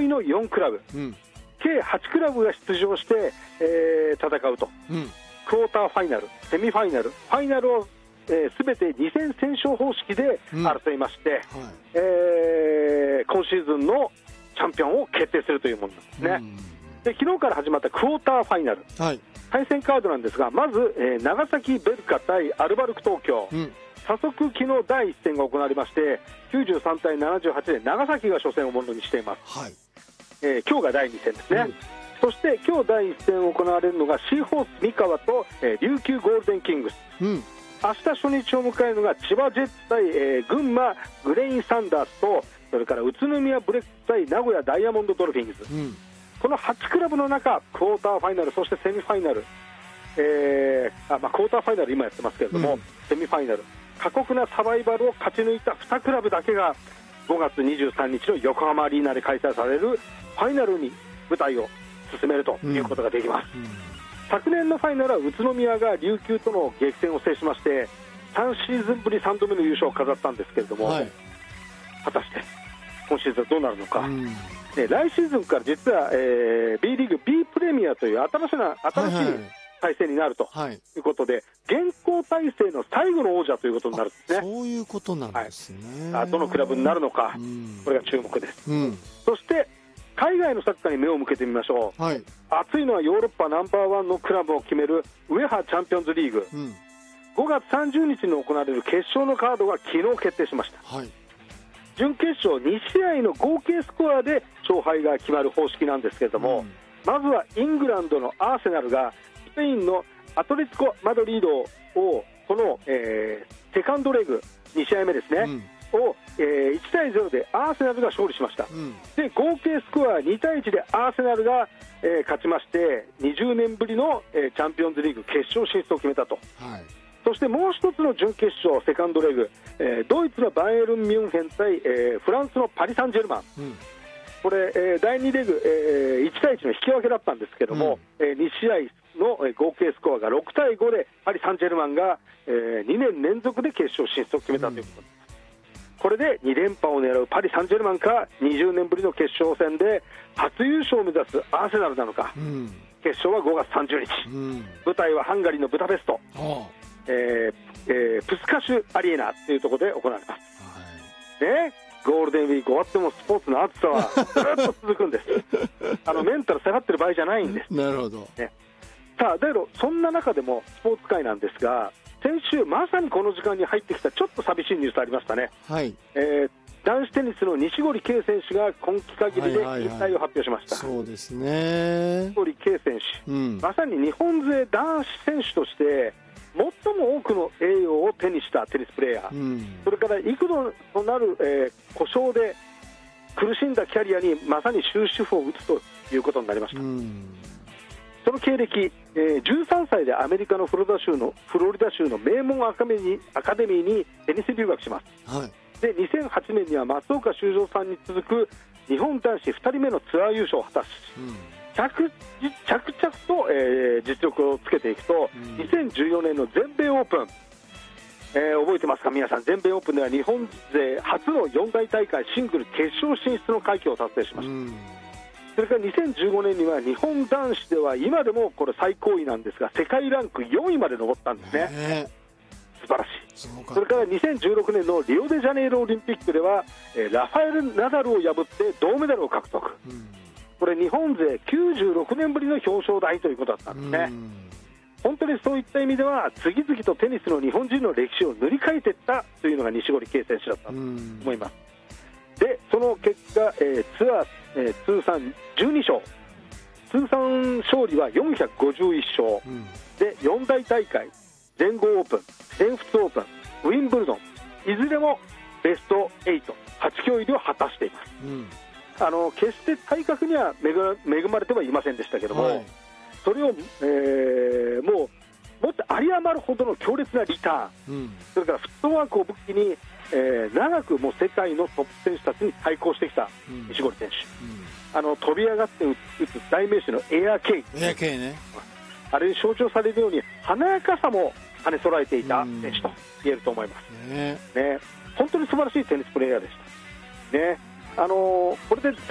位の4クラブ、計8クラブが出場して、戦うと、クォーターファイナル、セミファイナル、ファイナルをすべて2戦先勝方式で争いまして、今シーズンのチャンピオンを決定するというものなんですね。で昨日から始まったクォーターファイナル、対戦カードなんですが、まず、長崎ベルカ対アルバルク東京、早速昨日第1戦が行われまして、93対78で長崎が初戦をものにしています。今日が第2戦ですね。そして今日第1戦行われるのがシーホース三河と、琉球ゴールデンキングス、明日初日を迎えるのが千葉ジェッツ対、群馬グレインサンダースと、それから宇都宮ブレックス対名古屋ダイヤモンドドルフィンズ、この8クラブの中、クォーターファイナル、そしてセミファイナル、クォーターファイナル今やってますけれども、セミファイナル、過酷なサバイバルを勝ち抜いた2クラブだけが5月23日の横浜アリーナで開催されるファイナルに舞台を進めるということができます。昨年のファイナルは宇都宮が琉球との激戦を制しまして3シーズンぶり3度目の優勝を飾ったんですけれども、果たして今シーズンどうなるのか、来シーズンから実は、B リーグ B プレミアという新しい体制になるということで、現行体制の最後の王者ということになるんですね。 そういうことなんですね。 どのクラブになるのか、これが注目です。そして海外のサッカーに目を向けてみましょう。熱いのはヨーロッパナンバーワンのクラブを決めるウェハチャンピオンズリーグ、5月30日に行われる決勝のカードが昨日決定しました。準決勝2試合の合計スコアで勝敗が決まる方式なんですけれども、まずはイングランドのアーセナルがスペインのアトレティコ・マドリードをこの、セカンドレグ2試合目ですね、を、1対0でアーセナルが勝利しました。で合計スコア2対1でアーセナルが、勝ちまして20年ぶりの、チャンピオンズリーグ決勝進出を決めたと。そしてもう一つの準決勝セカンドレグ、ドイツのバイエルン・ミュンヘン対、フランスのパリ・サンジェルマン、これ、第2レグ、1対1の引き分けだったんですけども、2試合の合計スコアが6対5でパリ・サンジェルマンが、2年連続で決勝進出を決めたということです。これで2連覇を狙うパリ・サンジェルマンか20年ぶりの決勝戦で初優勝を目指すアーセナルなのか、決勝は5月30日、舞台はハンガリーのブダペスト、プスカシュアリーナというところで行われます、ゴールデンウィーク終わってもスポーツの暑さはずっと続くんですメンタル下がってる場合じゃないんです。 なるほど、 さあだけどそんな中でもスポーツ界なんですが、先週まさにこの時間に入ってきたちょっと寂しいニュースありましたね。男子テニスの西堀圭選手が今季限りで引退を発表しました。 そうですね、 西堀圭選手、まさに日本勢男子選手として最も多くの栄誉を手にしたテニスプレーヤー、それから幾度となる、故障で苦しんだキャリアにまさに終止符を打つということになりました。その経歴、13歳でアメリカのフロリダ州の名門アカデミーにテニス留学します、で2008年には松岡修造さんに続く日本男子2人目のツアー優勝を果たし、着々と、実力をつけていくと、2014年の全米オープン、覚えてますか皆さん。全米オープンでは日本勢初の四大大会シングル決勝進出の快挙を達成しました、それから2015年には日本男子では今でもこれ最高位なんですが世界ランク4位まで上ったんですね、素晴らしい。それから2016年のリオデジャネイロオリンピックでは、ラファエル・ナダルを破って銅メダルを獲得、これ日本勢96年ぶりの表彰台ということだったんですね。本当にそういった意味では次々とテニスの日本人の歴史を塗り替えていったというのが西堀圭選手だったと思います。でその結果、ツアー、通算12勝、通算勝利は451勝、で4大大会、全豪オープン、全仏オープン、ウィンブルドン、いずれもベスト8、8強入りを果たしています、決して体格には恵まれてはいませんでしたけども、それを、もっと有り余るほどの強烈なリターン、それからフットワークを武器に、長くもう世界のトップ選手たちに対抗してきた西堀選手、飛び上がって打つ代名詞のエアケイ、あれに象徴されるように華やかさも兼ね備えていた選手と言えると思います、本当に素晴らしいテニスプレーヤーでした、これで